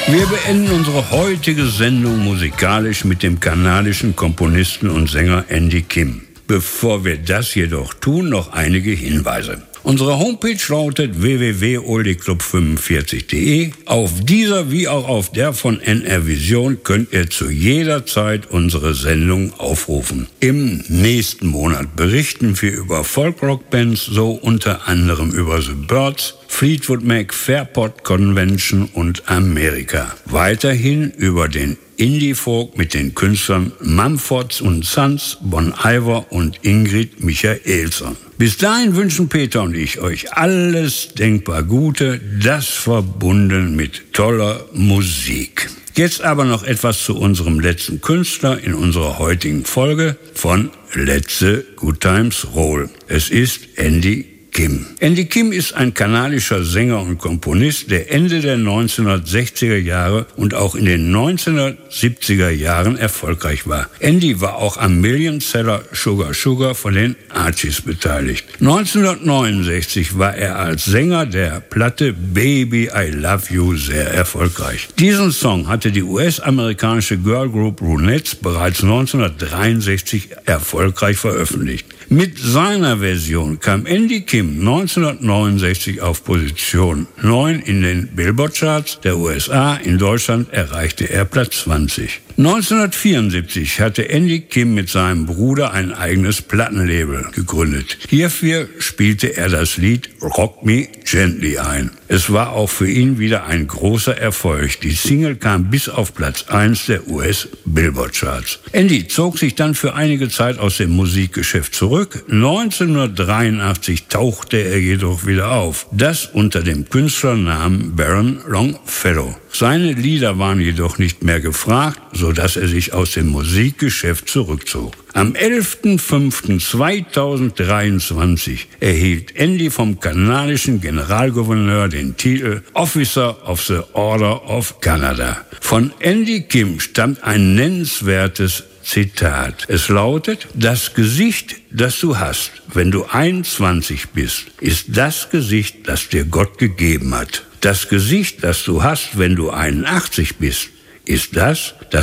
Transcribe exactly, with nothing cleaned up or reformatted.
Wir beenden unsere heutige Sendung musikalisch mit dem kanadischen Komponisten und Sänger Andy Kim. Bevor wir das jedoch tun, noch einige Hinweise. Unsere Homepage lautet w w w punkt oldie-club fünfundvierzig punkt de. Auf dieser wie auch auf der von N R Vision könnt ihr zu jeder Zeit unsere Sendung aufrufen. Im nächsten Monat berichten wir über Folk-Rock-Bands, so unter anderem über The Byrds, Fleetwood Mac, Fairport Convention und Amerika. Weiterhin über den Indie-Folk mit den Künstlern Mumford und Sons, Bon Iver und Ingrid Michaelson. Bis dahin wünschen Peter und ich euch alles denkbar Gute, das verbunden mit toller Musik. Jetzt aber noch etwas zu unserem letzten Künstler in unserer heutigen Folge von Let the Good Times Roll. Es ist Andy Kim. Andy Kim ist ein kanadischer Sänger und Komponist, der Ende der neunzehnhundertsechziger Jahre und auch in den neunzehnhundertsiebziger Jahren erfolgreich war. Andy war auch am Millionseller Sugar Sugar von den Archies beteiligt. neunzehnhundertneunundsechzig war er als Sänger der Platte Baby I Love You sehr erfolgreich. Diesen Song hatte die U S-amerikanische Girlgroup Ronettes bereits neunzehnhundertdreiundsechzig erfolgreich veröffentlicht. Mit seiner Version kam Andy Kim neunzehnhundertneunundsechzig auf Position neun in den Billboard-Charts der U S A. In Deutschland erreichte er Platz zwanzig. neunzehnhundertvierundsiebzig hatte Andy Kim mit seinem Bruder ein eigenes Plattenlabel gegründet. Hierfür spielte er das Lied Rock Me Gently ein. Es war auch für ihn wieder ein großer Erfolg. Die Single kam bis auf Platz eins der U S-Billboard-Charts. Andy zog sich dann für einige Zeit aus dem Musikgeschäft zurück. neunzehnhundertdreiundachtzig tauchte er jedoch wieder auf. Das unter dem Künstlernamen Baron Longfellow. Seine Lieder waren jedoch nicht mehr gefragt, sodass er sich aus dem Musikgeschäft zurückzog. Am elften fünften zweitausenddreiundzwanzig erhielt Andy vom kanadischen Generalgouverneur den Titel Officer of the Order of Canada. Von Andy Kim stammt ein nennenswertes Zitat. Es lautet: Das Gesicht, das du hast, wenn du einundzwanzig bist, ist das Gesicht, das dir Gott gegeben hat. Das Gesicht, das du hast, wenn du einundachtzig bist, ist das, das